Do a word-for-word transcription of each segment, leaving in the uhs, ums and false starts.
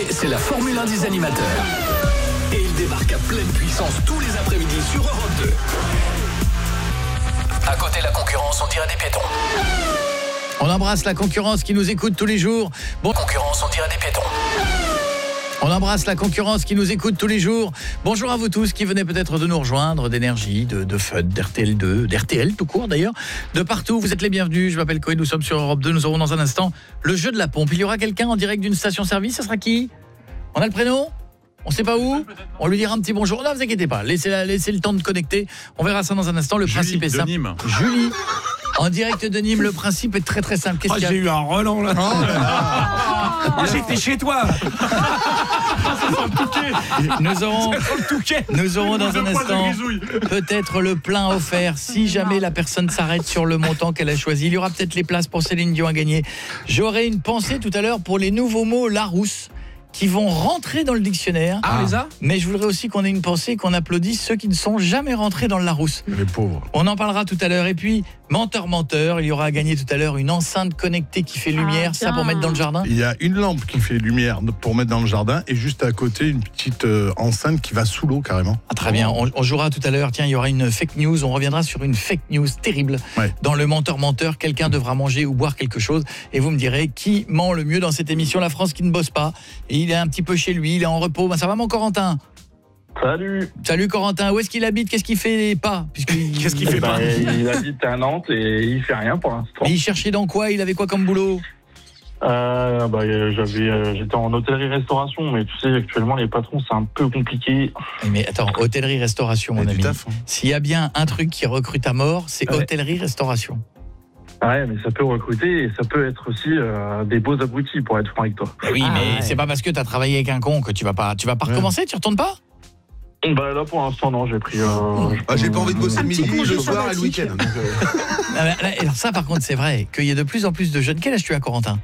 c'est la Formule un des animateurs. Et il débarque à pleine puissance tous les après-midi sur Europe deux. À côté de la concurrence, on dirait des piétons. On embrasse la concurrence qui nous écoute tous les jours. Bon, concurrence, on dirait des piétons. On embrasse la concurrence qui nous écoute tous les jours. Bonjour à vous tous qui venez peut-être de nous rejoindre, d'énergie, de, de F U D, d'R T L deux, d'R T L tout court d'ailleurs, de partout. Vous êtes les bienvenus. Je m'appelle Coé, nous sommes sur Europe deux. Nous aurons dans un instant le jeu de la pompe. Il y aura quelqu'un en direct d'une station-service. Ça sera qui? On a le prénom? On sait pas où? On lui dira un petit bonjour. Non, vous inquiétez pas. Laissez, laissez le temps de connecter. On verra ça dans un instant. Le Julie, principe est simple. Nîmes. Julie, en direct de Nîmes. Le principe est très très simple. Qu'est-ce Oh, qu'il y a? j'ai eu un relent là. Oh là là. Oh, j'étais chez toi. Nous aurons, nous aurons dans un instant peut-être le plein offert si jamais la personne s'arrête sur le montant qu'elle a choisi. Il y aura peut-être les places pour Céline Dion à gagner. J'aurai une pensée tout à l'heure pour les nouveaux mots Larousse qui vont rentrer dans le dictionnaire. Ah, on les a ? Mais je voudrais aussi qu'on ait une pensée, qu'on applaudisse ceux qui ne sont jamais rentrés dans le Larousse. Les pauvres. On en parlera tout à l'heure. Et puis, menteur, menteur, il y aura à gagner tout à l'heure une enceinte connectée qui fait lumière, Ah, ça pour mettre dans le jardin. Il y a une lampe qui fait lumière pour mettre dans le jardin et juste à côté une petite euh, enceinte qui va sous l'eau carrément. Ah, très bien, on, on jouera tout à l'heure. Tiens, il y aura une fake news, on reviendra sur une fake news terrible. Ouais. Dans le menteur-menteur, quelqu'un devra manger ou boire quelque chose et vous me direz qui ment le mieux dans cette émission. La France qui ne bosse pas et il est un petit peu chez lui, il est en repos. Ben, ça va mon Corentin? Salut. Salut Corentin, où est-ce qu'il habite? Qu'est-ce qu'il fait pas? Qu'est-ce qu'il fait Bah, pas? il habite à Nantes et il fait rien pour l'instant. Mais il cherchait dans quoi? Il avait quoi comme boulot? Euh, bah, j'avais, euh, j'étais en hôtellerie-restauration, mais tu sais, actuellement, les patrons, c'est un peu compliqué. Mais attends, hôtellerie-restauration, mon Il y a ami. du taf, hein. S'il y a bien un truc qui recrute à mort, c'est Ouais. hôtellerie-restauration. Ouais, mais ça peut recruter et ça peut être aussi euh, des beaux abrutis, pour être franc avec toi. Oui, Ah, mais ouais. c'est pas parce que t'as travaillé avec un con que tu vas pas, tu vas pas Ouais. recommencer, tu retournes pas? Bah, là, pour l'instant, non, j'ai pris... Euh, Ah, j'ai pas envie de bosser Un le petit midi, congé le soir et le sabbatique. week-end. donc, euh, Ah, bah, là, alors ça par contre c'est vrai qu'il y a de plus en plus de jeunes. Quel âge tu as Corentin?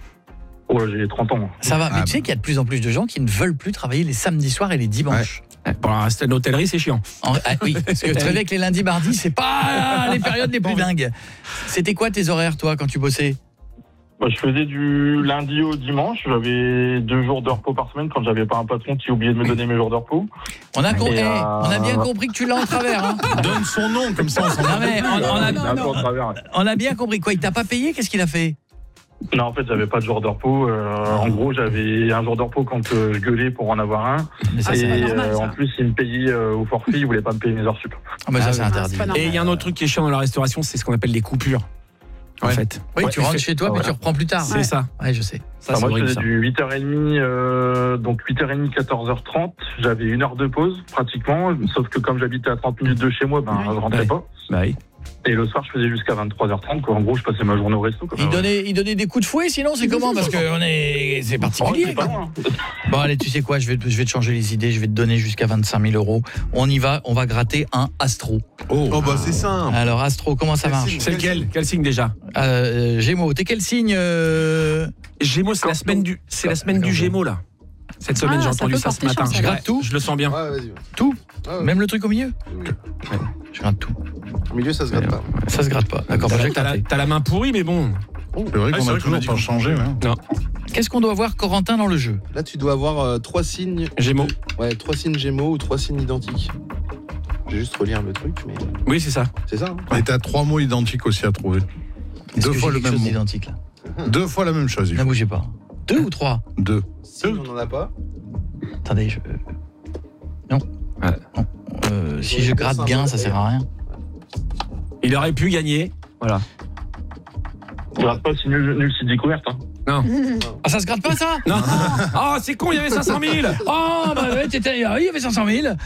Oh, j'ai trente ans. Ça va, mais Ah, tu sais qu'il y a de plus en plus de gens qui ne veulent plus travailler les samedis soirs et les dimanches. Pour rester à l'hôtellerie, c'est chiant. En- ah, oui, parce que te réveiller avec les lundis, mardis, c'est pas les périodes les plus dingues. C'était quoi tes horaires toi quand tu bossais? Bah, je faisais du lundi au dimanche. J'avais deux jours de repos par semaine quand j'avais pas un patron qui oubliait de me donner mes jours de repos. On a, com- Et, eh, euh, on a bien compris que tu l'as en travers. Hein. Donne son nom comme ça on s'en Non, mais on, on a, C'est un peu en travers, ouais. on a bien compris. Quoi, il t'a pas payé? Qu'est-ce qu'il a fait? Non, en fait, j'avais pas de jour de repos. Euh, en gros, j'avais un jour de repos quand euh, je gueulais pour en avoir un. Mais ça, et c'est pas normal, euh, ça. en plus, il me payait euh, au forfait. Il voulait pas me payer mes heures sup. Ah, bah, ça Ah, c'est oui. interdit. c'est pas normal. Et il y a un autre truc qui est chiant dans la restauration, c'est ce qu'on appelle les coupures. En Ouais. fait. Oui, Ouais, tu rentres fait- chez toi puis voilà. tu reprends plus tard. C'est ça. Ouais, je sais. Ça, Enfin, c'est moi, je horrible, faisais ça. du huit heures trente, euh, donc huit heures trente, quatorze heures trente. J'avais une heure de pause, pratiquement. Sauf que comme j'habitais à trente minutes de chez moi, ben, Ouais. je rentrais Ouais. pas. Bah oui. Et le soir, je faisais jusqu'à vingt-trois heures trente, quoi. En gros, je passais ma journée au resto, quoi. Il donnait, il donnait des coups de fouet, sinon c'est comment? Parce que on est, c'est Oh, particulier. c'est pas quoi. loin. Bon allez, tu sais quoi, je vais, je vais te changer les idées, je vais te donner jusqu'à vingt-cinq mille euros. On y va, on va gratter un Astro. Oh, Oh, bah, c'est simple. Alors Astro, comment ça Quel marche? signe C'est lequel? Quel signe déjà? euh, Gémeaux, t'es quel signe euh... Gémeaux, c'est la semaine du, c'est la semaine du Gémeaux là. Cette semaine, Ah, j'ai ça entendu peut ça ce porter matin. chance, Je gratte Ouais, tout Je le sens bien. Ouais, vas-y. Tout? Ah, ouais. Même le truc au milieu? Oui. Je gratte tout. Au milieu, ça se gratte pas. Ça se gratte pas. D'accord, bah, T'as j'ai t'as la, gratté. t'as la main pourrie, mais bon. c'est vrai Ah, qu'on c'est a vrai qu'on a toujours dit pas qu'on changé. changeait. hein. Non. Qu'est-ce qu'on doit voir Corentin dans le jeu? Là, tu dois avoir euh, trois signes. Gémeaux. Ouais, trois signes Gémeaux ou trois signes identiques. Je vais juste relire le truc, mais Oui, c'est ça. c'est ça. Hein. Et t'as trois mots identiques aussi à trouver. Est-ce Deux que fois j'ai le quelque même chose mot. d'identique là? Deux fois la même chose. il Ne faut. bougez pas. Deux ou trois? Deux. Si on n'en a pas. Attendez, je... Non. Ouais. Non. Euh, si je gratte bien, ça sert à rien. Il aurait pu gagner. Voilà. Je gratte pas si nul, nul si découverte, hein. Non. Ah, ça se gratte pas ça? Non. Oh, c'est con, il y avait cinq cent mille. Oh, bah ouais, t'étais... ah oui, il y avait cinq cent mille.